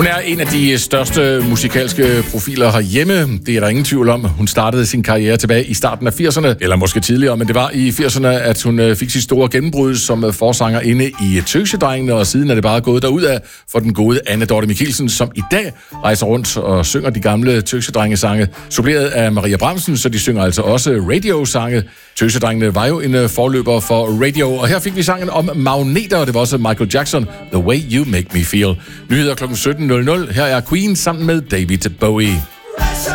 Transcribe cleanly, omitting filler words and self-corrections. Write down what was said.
Hun er en af de største musikalske profiler herhjemme. Det er der ingen tvivl om. Hun startede sin karriere tilbage i starten af 80'erne, eller måske tidligere, men det var i 80'erne, at hun fik sit store gennembrud som forsanger inde i Tøsedrengene, og siden er det bare gået derudad for den gode Anne Dorthe Michelsen, som i dag rejser rundt og synger de gamle Tøsedrengesange, suppleret af Maria Bramsen, så de synger altså også radio-sange. Tøsedrengene var jo en forløber for radio, og her fik vi sangen om magneter, og det var også Michael Jackson, The Way You Make Me Feel. Nyheder kl. 17.00. Her er Queen sammen med David Bowie.